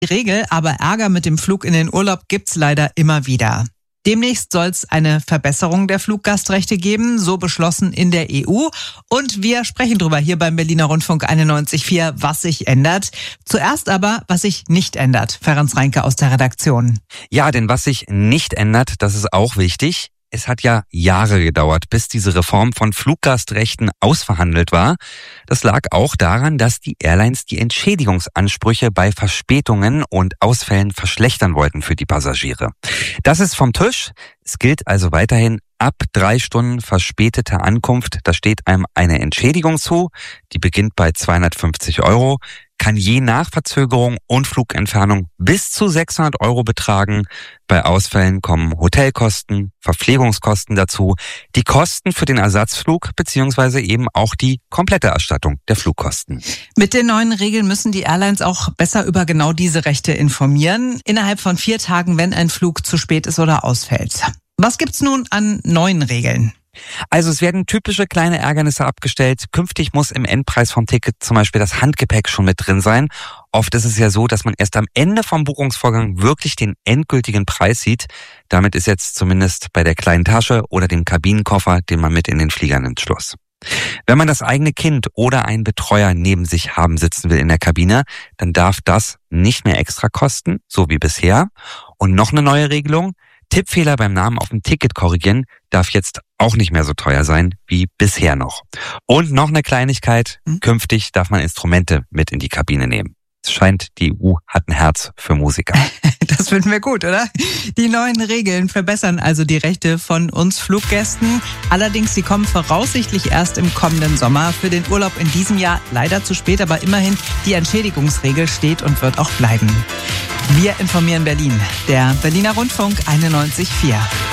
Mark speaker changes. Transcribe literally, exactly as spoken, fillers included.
Speaker 1: die Regel, aber Ärger mit dem Flug in den Urlaub gibt's leider immer wieder. Demnächst soll es eine Verbesserung der Fluggastrechte geben, so beschlossen in der E U. Und wir sprechen drüber hier beim Berliner Rundfunk einundneunzig Komma vier, was sich ändert. Zuerst aber, was sich nicht ändert. Ferenc Reinke aus der Redaktion.
Speaker 2: Ja, denn was sich nicht ändert, das ist auch wichtig. Es hat ja Jahre gedauert, bis diese Reform von Fluggastrechten ausverhandelt war. Das lag auch daran, dass die Airlines die Entschädigungsansprüche bei Verspätungen und Ausfällen verschlechtern wollten für die Passagiere. Das ist vom Tisch. Es gilt also weiterhin, ab drei Stunden verspäteter Ankunft, da steht einem eine Entschädigung zu. Die beginnt bei zweihundertfünfzig Euro, kann je nach Verzögerung und Flugentfernung bis zu sechshundert Euro betragen. Bei Ausfällen kommen Hotelkosten, Verpflegungskosten dazu, die Kosten für den Ersatzflug beziehungsweise eben auch die komplette Erstattung der Flugkosten.
Speaker 1: Mit den neuen Regeln müssen die Airlines auch besser über genau diese Rechte informieren. Innerhalb von vier Tagen, wenn ein Flug zu spät ist oder ausfällt. Was gibt's nun an neuen Regeln?
Speaker 2: Also es werden typische kleine Ärgernisse abgestellt. Künftig muss im Endpreis vom Ticket zum Beispiel das Handgepäck schon mit drin sein. Oft ist es ja so, dass man erst am Ende vom Buchungsvorgang wirklich den endgültigen Preis sieht. Damit ist jetzt zumindest bei der kleinen Tasche oder dem Kabinenkoffer, den man mit in den Flieger nimmt, Schluss. Wenn man das eigene Kind oder einen Betreuer neben sich haben sitzen will in der Kabine, dann darf das nicht mehr extra kosten, so wie bisher. Und noch eine neue Regelung: Tippfehler beim Namen auf dem Ticket korrigieren darf jetzt auch nicht mehr so teuer sein wie bisher noch. Und noch eine Kleinigkeit: Künftig darf man Instrumente mit in die Kabine nehmen. Es scheint, die E U hat ein Herz für Musiker.
Speaker 1: Das finden wir gut, oder? Die neuen Regeln verbessern also die Rechte von uns Fluggästen. Allerdings, sie kommen voraussichtlich erst im kommenden Sommer. Für den Urlaub in diesem Jahr leider zu spät, aber immerhin, die Entschädigungsregel steht und wird auch bleiben. Wir informieren Berlin. Der Berliner Rundfunk einundneunzig Komma vier.